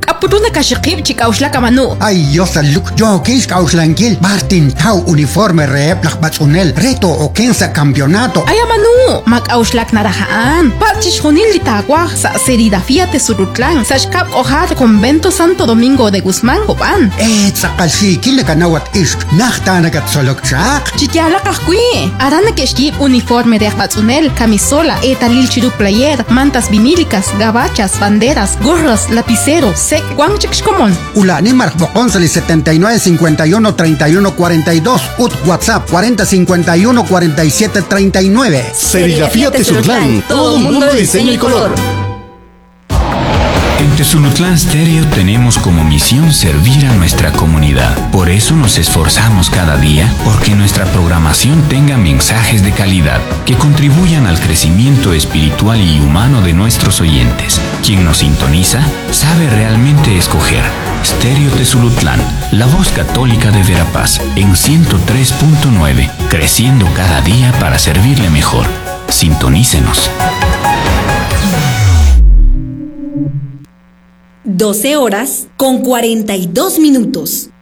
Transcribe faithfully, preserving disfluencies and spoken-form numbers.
apuruna kashikib chikauslaka manu. Ay, yo saluk, yo kish kauslankil, Martin Tau uniforme rep lakbatsunel, reto o kensa campeonato. Ay, manu, makauslak narahaan. Pachish junil litagua, sa serigrafía Tesulutlan, sashkap ojar convento Santo Domingo de Guzmán, Copan. Eh, sakalsi, kile kanawat ish, nachtanagat solokchak. Chikyala kahkui, arana keshkib uniforme de akbatsunel, camisola, etalil chiru player, mantas vinílicas, gabachas, banderas, gorros, lapicero, sec, guanchikshkomon. Ulani markbokonsali setenta y nueve cincuenta y uno treinta y uno cuarenta y dos, ut WhatsApp cuarenta cincuenta y uno cuarenta y siete treinta y nueve. Serigrafía Tesulutlan, todo mundo de diseño y color. En Tesulutlan Stereo tenemos como misión servir a nuestra comunidad. Por eso nos esforzamos cada día porque nuestra programación tenga mensajes de calidad que contribuyan al crecimiento espiritual y humano de nuestros oyentes. Quien nos sintoniza sabe realmente escoger. Stereo Tesulutlan, la voz católica de Verapaz, en ciento tres punto nueve, creciendo cada día para servirle mejor. Sintonícenos. doce horas con cuarenta y dos minutos.